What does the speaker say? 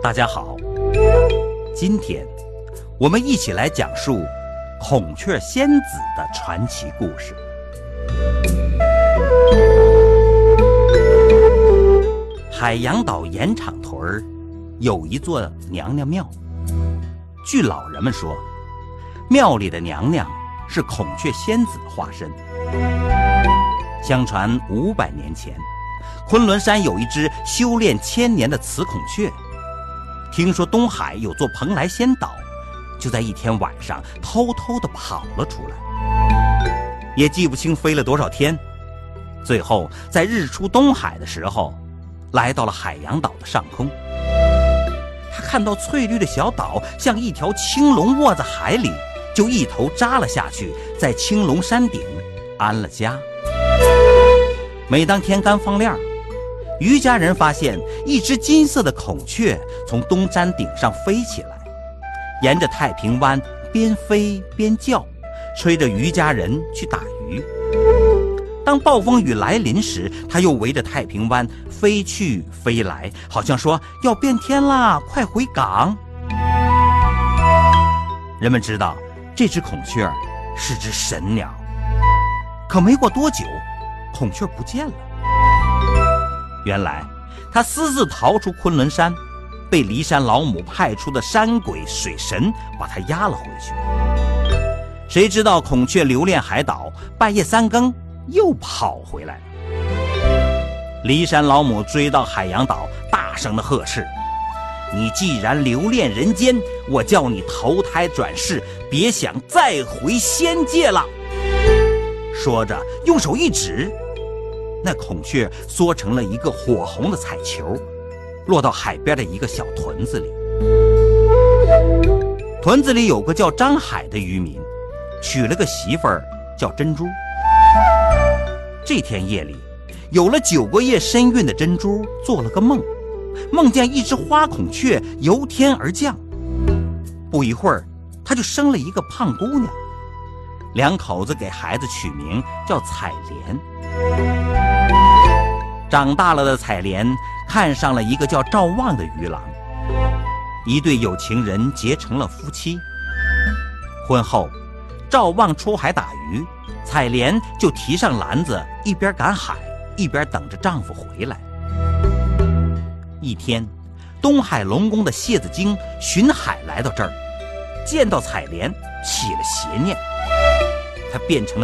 大家好，今天我们一起来讲述孔雀仙子的传奇故事。海洋岛盐场屯有一座娘娘庙，据老人们说，庙里的娘娘是孔雀仙子的化身。相传500年前，昆仑山有一只修炼1000年的雌孔雀，听说东海有座蓬莱仙岛，就在一天晚上偷偷地跑了出来，也记不清飞了多少天，最后在日出东海的时候来到了海洋岛的上空。他看到翠绿的小岛像一条青龙卧在海里，就一头扎了下去，在青龙山顶安了家。每当天刚放亮，渔家人发现一只金色的孔雀从东山顶上飞起来，沿着太平湾边飞边叫，吹着渔家人去打鱼。当暴风雨来临时，它又围着太平湾飞去飞来，好像说要变天啦，快回港。人们知道这只孔雀是只神鸟，可没过多久，孔雀不见了。原来它私自逃出昆仑山，被骊山老母派出的山鬼水神把它押了回去。谁知道孔雀留恋海岛，半夜3更又跑回来了。骊山老母追到海洋岛，大声地呵斥：你既然留恋人间，我叫你投胎转世，别想再回仙界了。说着用手一指，那孔雀缩成了一个火红的彩球，落到海边的一个小屯子里。屯子里有个叫张海的渔民，娶了个媳妇儿叫珍珠。这天夜里，有了9个月身孕的珍珠做了个梦，梦见一只花孔雀由天而降。不一会儿，她就生了一个胖姑娘，两口子给孩子取名叫采莲。长大了的采莲看上了一个叫赵望的渔郎，一对有情人结成了夫妻。婚后，赵望出海打鱼，采莲就提上篮子，一边赶海一边等着丈夫回来。一天，东海龙宫的谢子精巡海来到这儿，见到采莲起了邪念，他变成了